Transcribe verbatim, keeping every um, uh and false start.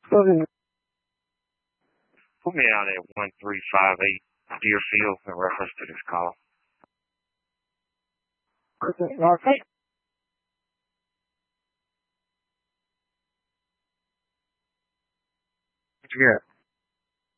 Okay. Put me out at one three five eight Deerfield in reference to this call. Okay. Okay. What you got?